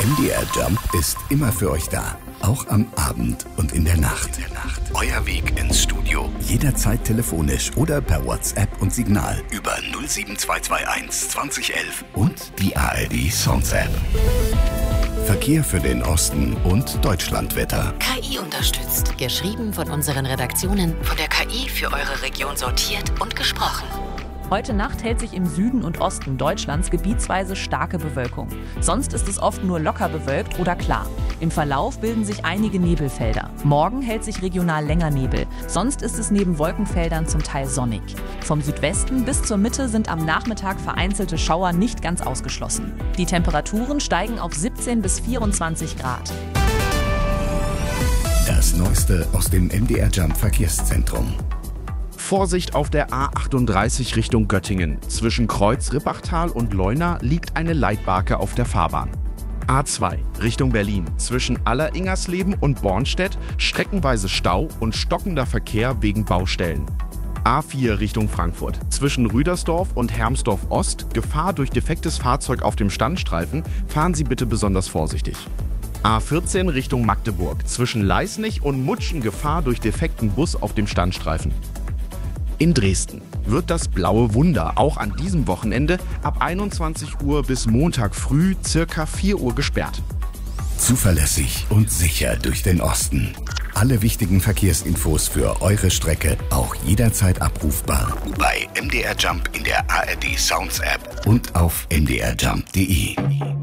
MDR Jump ist immer für euch da. Auch am Abend und in der Nacht. Euer Weg ins Studio. Jederzeit telefonisch oder per WhatsApp und Signal über 07221 2011 und die ARD Sounds App. Verkehr für den Osten und Deutschlandwetter. KI unterstützt. Geschrieben von unseren Redaktionen, von der KI für eure Region sortiert und gesprochen. Heute Nacht hält sich im Süden und Osten Deutschlands gebietsweise starke Bewölkung. Sonst ist es oft nur locker bewölkt oder klar. Im Verlauf bilden sich einige Nebelfelder. Morgen hält sich regional länger Nebel. Sonst ist es neben Wolkenfeldern zum Teil sonnig. Vom Südwesten bis zur Mitte sind am Nachmittag vereinzelte Schauer nicht ganz ausgeschlossen. Die Temperaturen steigen auf 17 bis 24 Grad. Das Neueste aus dem MDR Jump Verkehrszentrum. Vorsicht auf der A38 Richtung Göttingen. Zwischen Kreuz Rippachtal und Leuna liegt eine Leitbarke auf der Fahrbahn. A2 Richtung Berlin. Zwischen Alleringersleben und Bornstedt streckenweise Stau und stockender Verkehr wegen Baustellen. A4 Richtung Frankfurt. Zwischen Rüdersdorf und Hermsdorf Ost Gefahr durch defektes Fahrzeug auf dem Standstreifen. Fahren Sie bitte besonders vorsichtig. A14 Richtung Magdeburg. Zwischen Leisnig und Mutschen Gefahr durch defekten Bus auf dem Standstreifen. In Dresden wird das Blaue Wunder auch an diesem Wochenende ab 21 Uhr bis Montag früh circa 4 Uhr gesperrt. Zuverlässig und sicher durch den Osten. Alle wichtigen Verkehrsinfos für eure Strecke auch jederzeit abrufbar bei MDR Jump in der ARD Sounds App und auf mdrjump.de.